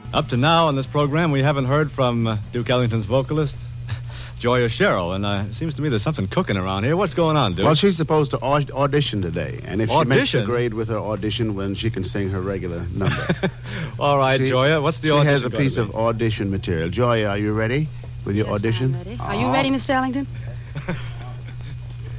Up to now on this program, we haven't heard from Duke Ellington's vocalist, Joya Sherrill, and it seems to me there's something cooking around here. What's going on, Duke? Well, she's supposed to audition today, and if she makes the Audition? grade with her audition, then she can sing her regular number. All right, Joya, what's the audition? She has a gonna piece be? of audition material. Joya, are you ready with your audition? I'm ready. Are you ready, Mr. Ellington?